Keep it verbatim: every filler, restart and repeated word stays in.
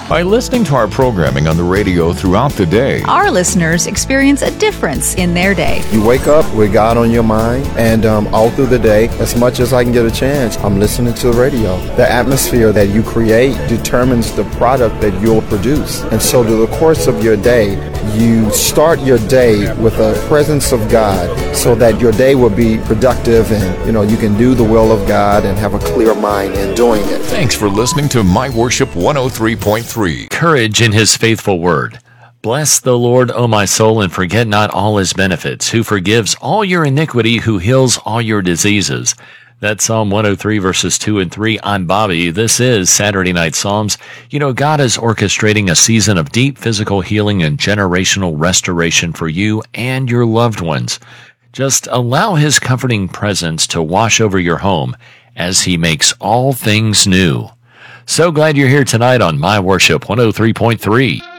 By listening to our programming on the radio throughout the day, our listeners experience a difference in their day. You wake up with God on your mind, and um, all through the day, as much as I can get a chance, I'm listening to the radio. The atmosphere that you create determines the product that you'll produce. And so through the course of your day, you start your day with a presence of God so that your day will be productive and, you know, you can do the will of God and have a clear mind in doing it. Thanks for listening to My Worship one oh three point three. Courage in his faithful word. Bless the Lord, O my soul, and forget not all his benefits, who forgives all your iniquity, who heals all your diseases. That's Psalm one oh three, verses two and three. I'm Bobby. This is Saturday Night Psalms. You know, God is orchestrating a season of deep physical healing and generational restoration for you and your loved ones. Just allow his comforting presence to wash over your home as he makes all things new. So glad you're here tonight on My Worship one oh three point three.